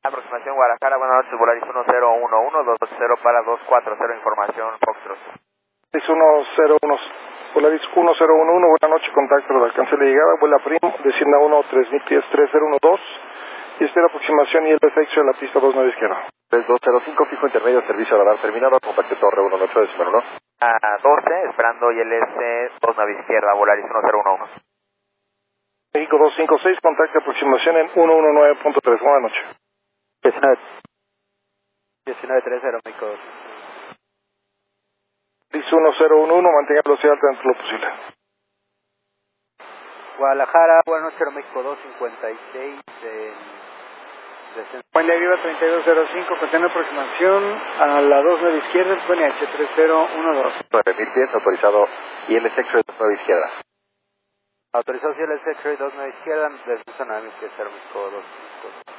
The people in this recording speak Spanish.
Aproximación Guadalajara, buenas noches, Volaris 1011, 20 para 240, información Foxtrot. Volaris 101, Volaris 1011, buenas noches, contacto de alcance de llegada, vuela PRIM, descienda 1, 3000 pies, 3012, y espera aproximación y el efecto de la pista 29 izquierda. 3205, fijo intermedio, servicio radar terminado, contacto torre 18 de Cimarrón. A 12, esperando ILS 29 izquierda, Volaris 1011. México 256, contacto aproximación en 119.3, buenas noches. 1930, México 2. Volaris 1011, mantenga velocidad alta dentro de lo posible. Guadalajara, buenas noches, México 256, Buen día, Viva 3205, contando aproximación a la 29 izquierda, pone H3012. 9000 pies, autorizado ILS X-Ray 29 izquierda. Autorizado ILS X-Ray 29 izquierda, desde México 2.